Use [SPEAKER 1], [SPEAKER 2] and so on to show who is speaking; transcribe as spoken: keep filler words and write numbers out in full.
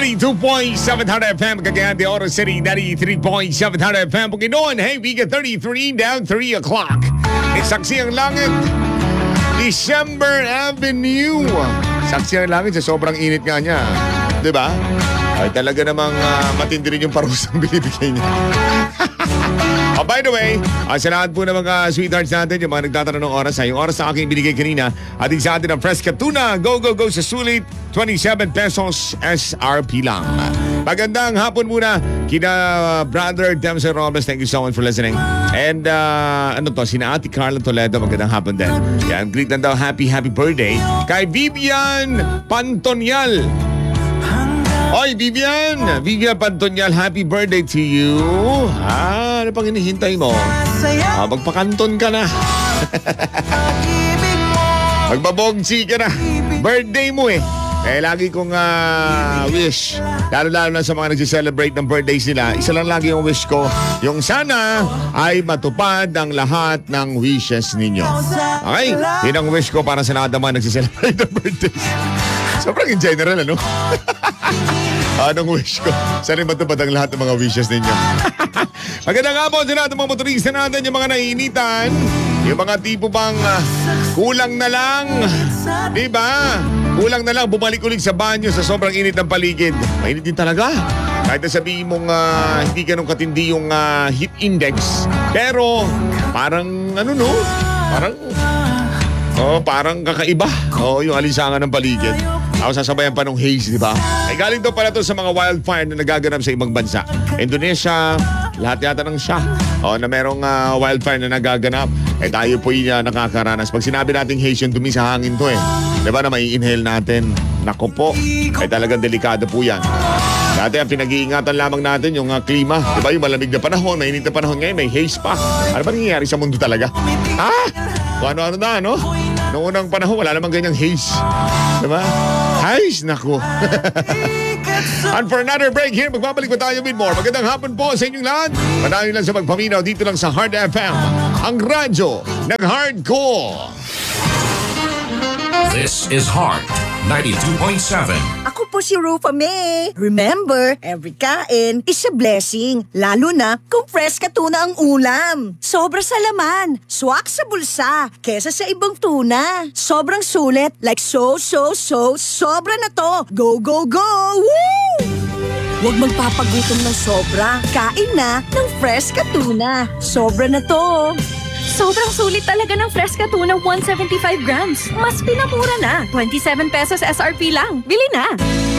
[SPEAKER 1] ninety-two point seven F M, Cagayan de Oro City, ninety-three point seven F M, Bukidnon, hey, Biga thirty-three, down three o'clock. Saksi ang langit, December Avenue. Saksi ang langit sa sobrang init nga niya. Diba? Ay talaga namang uh, matindi rin yung parusang binibigay niya. Oh, by the way, uh, sa lahat po ng mga sweethearts natin, yung mga nagtatanong ng oras, ha, yung oras sa aking binigay kanina, ating sa atin ang Fresca Tuna. Go, go, go sa sulit. twenty-seven pesos S R P lang. Magandang hapon muna kina brother Dempsey Robles. Thank you so much for listening. And uh, ano to, sina Ate Carla Toledo. Magandang hapon din. Yan, greet lang daw happy, happy birthday kay Vivian Pantonial. Oy, Vivian! Vivian Pantonial, happy birthday to you. Ah, ano pang hinihintay mo? Ah, magpakanton ka na. Magbabongsi ka na. Birthday mo eh. Eh, lagi kong uh, wish, lalo-lalo na sa mga nag-celebrate ng birthdays nila, isa lang lagi yung wish ko, yung sana ay matupad ang lahat ng wishes ninyo. Okay? Yun ang wish ko para sa lahat ng mga nag-celebrate ng birthdays. Sobrang in general, ano? Anong wish ko? Sana matupad ang lahat ng mga wishes ninyo. Magandang hapon sa lahat ng mga motorista natin, yung mga naiinitan, yung mga tipo bang uh, kulang na lang, di ba? Kulang na lang bumalik ulit sa banyo sa sobrang init ng paligid. Mainit din talaga. Kahit na sabihin mong uh, hindi ganun katindi yung uh, heat index. Pero parang ano no? Parang oh, parang kakaiba. Oh, yung alinsangan ng paligid. Ako sasabayan pa ng haze, di ba? Ay galing daw pala to sa mga wildfire na nagaganap sa ibang bansa. Indonesia, lahat yata ng siya. O, na merong uh, wildfire na nagaganap. Eh tayo po yung uh, nakakaranas. Pag sinabi nating haze, yung dumi sa hangin to eh. Di ba na mai-inhale natin? Nako po. Eh talagang delikado po yan. Dati ang pinag-iingatan lamang natin yung uh, klima. Di ba yung malamig na panahon, mainit na panahon ngayon, may haze pa. Ano ba nangyayari sa mundo talaga? Ha? Kung ano-ano na, no? Noong unang panahon, wala namang ganyang haze. Di ba? Haze, naku. And for another break here, magbabalik pa tayo with more. Magandang hapon po sa inyong lahat. Madami lang sa magpaminaw dito lang sa Hard F M. Ang radyo ng Hardcore.
[SPEAKER 2] This is Hard ninety-two point seven.
[SPEAKER 3] Ako po si Rufa May. Remember, every kain is a blessing. Lalo na kung fresh ka tuna ang ulam. Sobra sa laman, swak sa bulsa, kesa sa ibang tuna. Sobrang sulit, like so, so, so, sobra na to. Go, go, go! Woo! Huwag magpapagutom ng sobra. Kain na ng fresh ka tuna. Sobra na to.
[SPEAKER 4] Sobrang sulit talaga ng Fresca Tuna one seventy-five grams. Mas pinamura na. twenty-seven pesos S R P lang. Bili na!